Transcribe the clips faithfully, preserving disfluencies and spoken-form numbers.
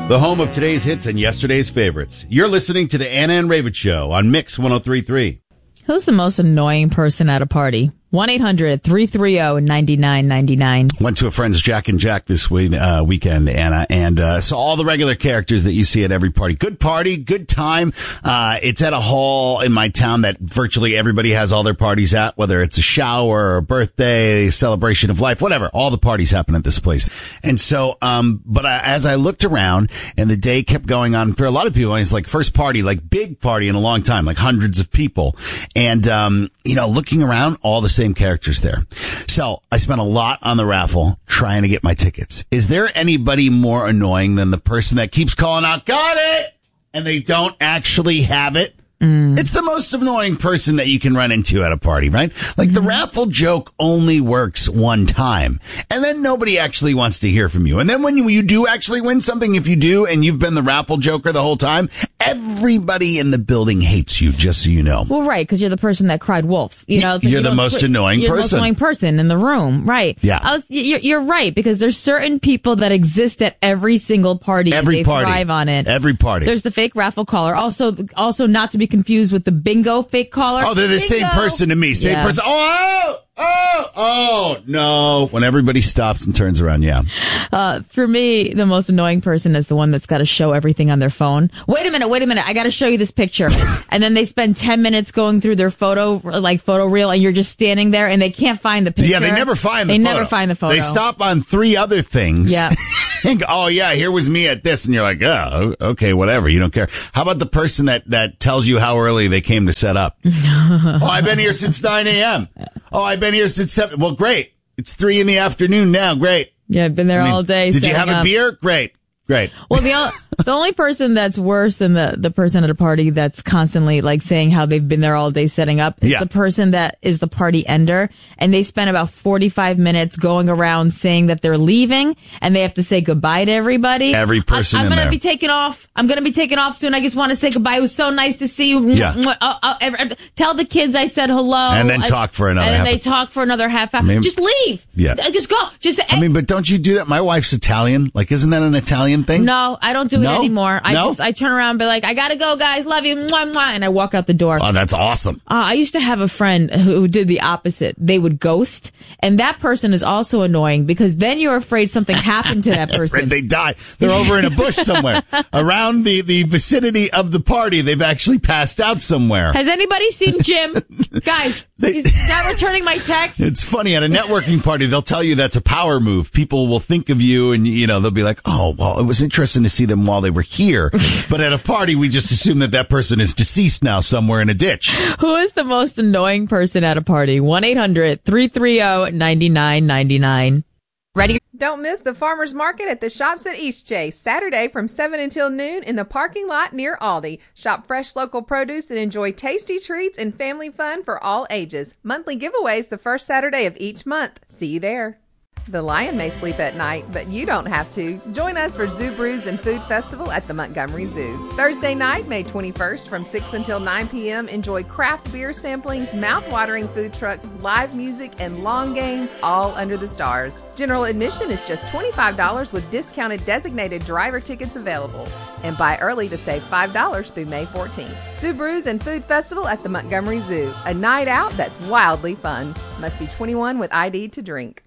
The home of today's hits and yesterday's favorites. You're listening to the Anna and Raven Show on Mix one oh three point three. Who's the most annoying person at a party? one eight hundred three three zero nine nine nine nine. Went to a friend's Jack and Jack this week, uh, weekend, Anna, and uh, saw all the regular characters that you see at every party. Good party, good time. Uh, it's at a hall in my town that virtually everybody has all their parties at, whether it's a shower or a birthday, celebration of life, whatever. All the parties happen at this place. And so, um, but I, as I looked around and the day kept going on for a lot of people, it's like first party, like big party in a long time, like hundreds of people. And, um, you know, looking around, all the same characters there. So I spent a lot on the raffle trying to get my tickets. Is there anybody more annoying than the person that keeps calling out, got it, and they don't actually have it? Mm. It's the most annoying person that you can run into at a party, right? Like, the raffle joke only works one time, and then nobody actually wants to hear from you. And then when you, you do actually win something, if you do, and you've been the raffle joker the whole time, everybody in the building hates you, just so you know. Well, right, because you're the person that cried wolf. You know, you're you the most annoying you're person. You're the most annoying person in the room, right? Yeah. I was, you're, you're right, because there's certain people that exist at every single party. Every they party. thrive on it. Every party. There's the fake raffle caller. Also, also not to be confused with the bingo fake caller. Oh, they're the bingo. same person to me. Same Yeah. person. Oh, oh, oh, oh, no. When everybody stops and turns around, yeah. Uh, for me, the most annoying person is the one that's got to show everything on their phone. Wait a minute, wait a minute. I got to show you this picture. And then they spend ten minutes going through their photo, like photo reel, and you're just standing there and they can't find the picture. Yeah, they never find the they photo. They never find the photo. They stop on three other things. Yeah. And go, oh, yeah, here was me at this. And you're like, oh, okay, whatever. You don't care. How about the person that, that tells you how early they came to set up? Oh, I've been here since nine a.m. Oh, I've been here since seven. Well, great. It's three in the afternoon now. Great. Yeah, I've been there I mean, all day. Did you have up. a beer? Great. Great. Well, the o- the only person that's worse than the, the person at a party that's constantly like saying how they've been there all day setting up is yeah. the person that is the party ender, and they spend about forty-five minutes going around saying that they're leaving and they have to say goodbye to everybody. Every person I, I'm in gonna there. be taking off. I'm gonna be taking off soon. I just want to say goodbye. It was so nice to see you. Yeah. Uh, uh, uh, tell the kids I said hello. And then talk for another And half then they talk for another half hour. I mean, just leave. Yeah. Just go. Just. I mean, but don't you do that? My wife's Italian. Like, isn't that an Italian thing? No, I don't do No? it anymore. I No? just I turn around and be like, I gotta go, guys. Love you, mwah, mwah, and I walk out the door. Oh, that's awesome. Uh, I used to have a friend who did the opposite. They would ghost, and that person is also annoying because then you're afraid something happened to that person. They die. They're over in a bush somewhere around the, the vicinity of the party. They've actually passed out somewhere. Has anybody seen Jim? Guys, They- he's not returning my text. It's funny, at a networking party, they'll tell you that's a power move. People will think of you and, you know, they'll be like, oh, well, it was interesting to see them while they were here. But at a party, we just assume that that person is deceased now somewhere in a ditch. Who is the most annoying person at a party? one eight hundred three three zero nine nine nine nine. Ready? Don't miss the farmers market at the Shops at Eastchase, Saturday from seven until noon in the parking lot near Aldi. Shop fresh local produce and enjoy tasty treats and family fun for all ages. Monthly giveaways the first Saturday of each month. See you there. The lion may sleep at night, but you don't have to. Join us for Zoo Brews and Food Festival at the Montgomery Zoo. Thursday night, May twenty-first, from six until nine p.m., enjoy craft beer samplings, mouth-watering food trucks, live music, and long games, all under the stars. General admission is just twenty-five dollars with discounted designated driver tickets available. And buy early to save five dollars through May fourteenth. Zoo Brews and Food Festival at the Montgomery Zoo. A night out that's wildly fun. Must be twenty-one with I D to drink.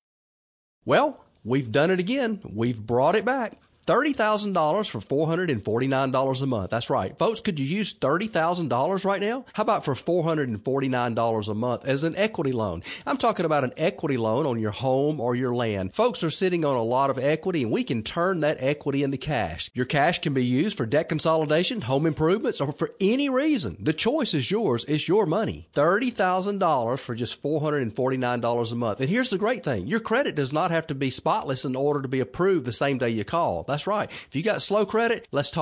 Well, we've done it again. We've brought it back. thirty thousand dollars for four hundred forty-nine dollars a month. That's right. Folks, could you use thirty thousand dollars right now? How about for four hundred forty-nine dollars a month as an equity loan? I'm talking about an equity loan on your home or your land. Folks are sitting on a lot of equity, and we can turn that equity into cash. Your cash can be used for debt consolidation, home improvements, or for any reason. The choice is yours. It's your money. thirty thousand dollars for just four hundred forty-nine dollars a month. And here's the great thing. Your credit does not have to be spotless in order to be approved the same day you call. That's right. If you got slow credit, let's talk.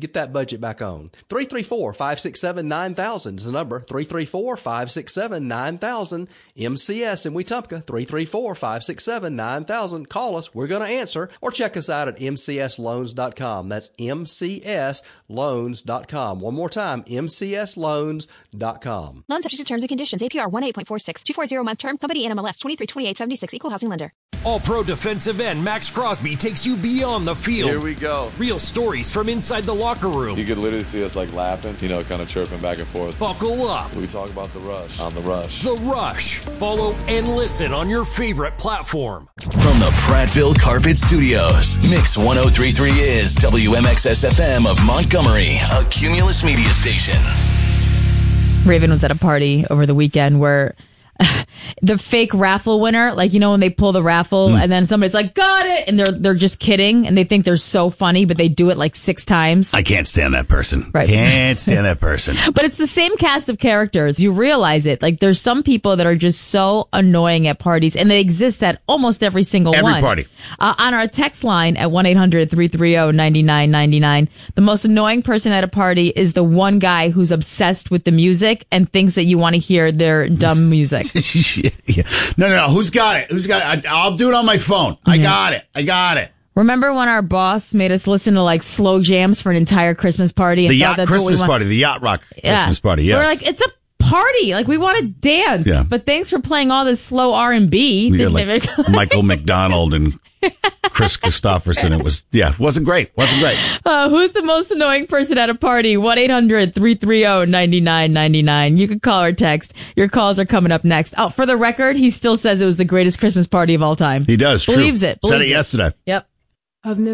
Get that budget back on. three three four, five six seven, nine thousand is the number. three three four, five six seven, nine thousand. M C S in Wetumpka. three three four, five six seven, nine thousand. Call us. We're going to answer. Or check us out at m c s loans dot com. That's m c s loans dot com. One more time, m c s loans dot com. Loan subject to terms and conditions. A P R one eight point four six. two forty month term. Company N M L S twenty-three twenty-eight seventy-six. Equal housing lender. All-Pro defensive end Max Crosby takes you beyond the field. Here we go. Real stories from inside the locker room. You could literally see us like laughing, you know, kind of chirping back and forth. Buckle up. We talk about the rush on the rush. The Rush. Follow and listen on your favorite platform. From the Prattville Carpet Studios, Mix one oh three point three is W M X S F M of Montgomery, a Cumulus media station. Raven was at a party over the weekend where the fake raffle winner, like, you know, when they pull the raffle mm. and then somebody's like, got it. And they're, they're just kidding. And they think they're so funny, but they do it like six times. I can't stand that person. Right. Can't stand that person. But it's the same cast of characters. You realize it. Like, there's some people that are just so annoying at parties, and they exist at almost every single every one. Every party. Uh, on our text line at one eight hundred, three three zero, nine nine nine nine, the most annoying person at a party is the one guy who's obsessed with the music and thinks that you want to hear their dumb music. Yeah. No, no, no. Who's got it? Who's got it? I, I'll do it on my phone. I yeah. got it. I got it. Remember when our boss made us listen to like slow jams for an entire Christmas party? And the yacht Christmas party, the yacht rock yeah. Christmas party. Yes. We're like, it's a party. Like, we want to dance. Yeah. But thanks for playing all this slow R and B. Yeah, like Michael McDonald and Chris Christopherson. It was, yeah, wasn't great. Wasn't great. Uh, who's the most annoying person at a party? one eight hundred, three three zero, nine nine nine nine. You can call or text. Your calls are coming up next. Oh, for the record, he still says it was the greatest Christmas party of all time. He does. Believes true. it. Believes Said it, it yesterday. Yep. Of